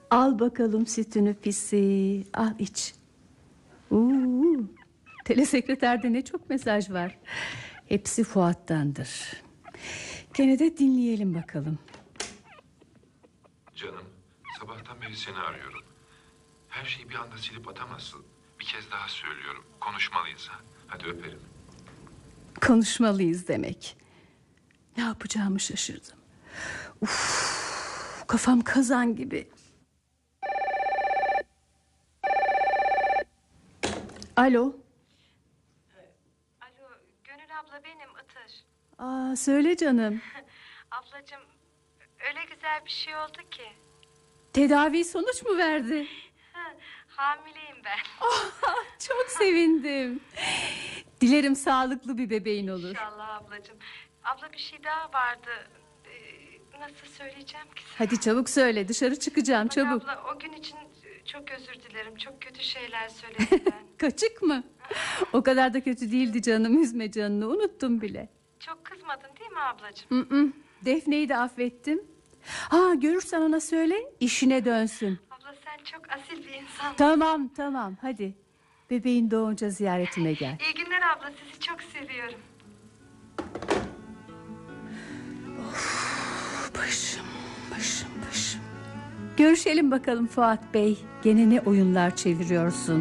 Al bakalım sütünü pisi. Al iç. Uuu, telesekreterde ne çok mesaj var. Hepsi Fuat'tandır. Gene de dinleyelim bakalım. Canım, sabahtan beri seni arıyorum. Her şeyi bir anda silip atamazsın. Bir kez daha söylüyorum. Konuşmalıyız ha. Hadi öperim. Konuşmalıyız demek. Ne yapacağımı şaşırdım. Kafam kazan gibi. Alo. Alo, Gönül abla benim, Itır. Söyle canım. Ablacığım, öyle güzel bir şey oldu ki. Tedavi sonuç mu verdi? Hamileyim ben. Çok sevindim. Dilerim sağlıklı bir bebeğin olur. İnşallah ablacığım. Abla bir şey daha vardı. Nasıl söyleyeceğim ki sana? Hadi çabuk söyle, dışarı çıkacağım, Bak çabuk. abla, o gün için çok özür dilerim. Çok kötü şeyler söyledim ben. Kaçık mı? O kadar da kötü değildi canım, üzme canını, unuttum bile. Çok kızmadın değil mi ablacığım? Defne'yi de affettim. Görürsen ona söyle, işine dönsün. Abla sen çok asil bir insan. Tamam hadi. Bebeğin doğunca ziyaretime gel. İyi günler abla, sizi çok seviyorum. Başım. Görüşelim bakalım Fuat Bey. Gene ne oyunlar çeviriyorsun?